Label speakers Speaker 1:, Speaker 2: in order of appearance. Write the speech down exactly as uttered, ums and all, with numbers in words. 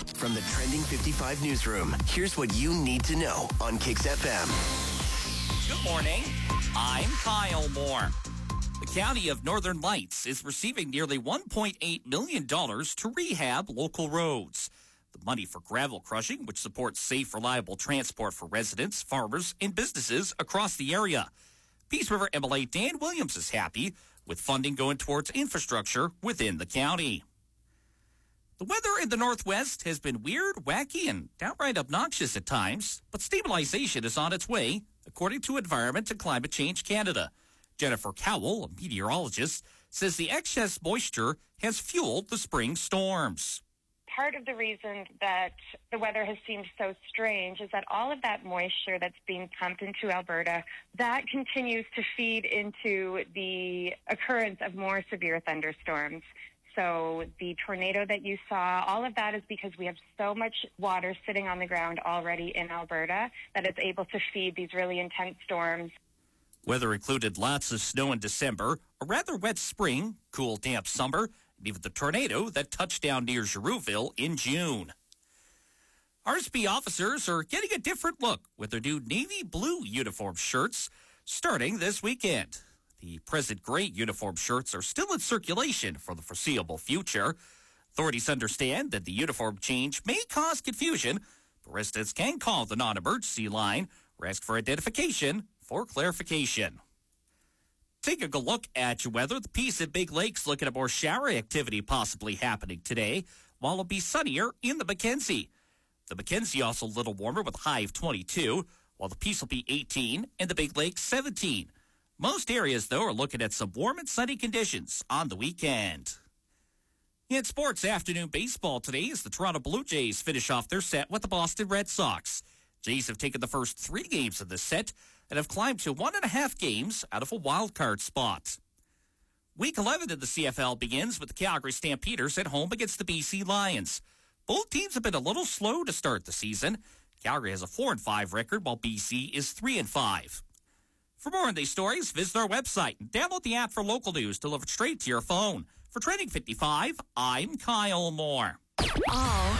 Speaker 1: From the Trending fifty-five newsroom, here's what you need to know on Kix F M.
Speaker 2: Good morning. I'm Kyle Moore. The County of Northern Lights is receiving nearly one point eight million dollars to rehab local roads. The money for gravel crushing, which supports safe, reliable transport for residents, farmers, and businesses across the area. Peace River M L A Dan Williams is happy with funding going towards infrastructure within the county. The weather in the Northwest has been weird, wacky, and downright obnoxious at times, but stabilization is on its way, according to Environment and Climate Change Canada. Jennifer Cowell, a meteorologist, says the excess moisture has fueled the spring storms.
Speaker 3: Part of the reason that the weather has seemed so strange is that all of that moisture that's being pumped into Alberta, that continues to feed into the occurrence of more severe thunderstorms. So the tornado that you saw, all of that is because we have so much water sitting on the ground already in Alberta that it's able to feed these really intense storms.
Speaker 2: Weather included lots of snow in December, a rather wet spring, cool, damp summer, and even the tornado that touched down near Girouville in June. R S P officers are getting a different look with their new navy blue uniform shirts starting this weekend. The present gray uniform shirts are still in circulation for the foreseeable future. Authorities understand that the uniform change may cause confusion, but residents can call the non-emergency line or ask for identification for clarification. Taking a look at your weather, the Peace at Big Lakes looking at more shower activity possibly happening today, while it'll be sunnier in the Mackenzie. The Mackenzie also a little warmer with a high of twenty-two, while the Peace will be eighteen and the Big Lakes seventeen. Most areas, though, are looking at some warm and sunny conditions on the weekend. In sports, afternoon baseball today as the Toronto Blue Jays finish off their set with the Boston Red Sox. Jays have taken the first three games of the set and have climbed to one and a half games out of a wild card spot. Week eleven of the C F L begins with the Calgary Stampeders at home against the B C Lions. Both teams have been a little slow to start the season. Calgary has a four and five record while B C is three and five. For more on these stories, visit our website and download the app for local news delivered straight to your phone. For Trending fifty-five, I'm Kyle Moore.
Speaker 4: All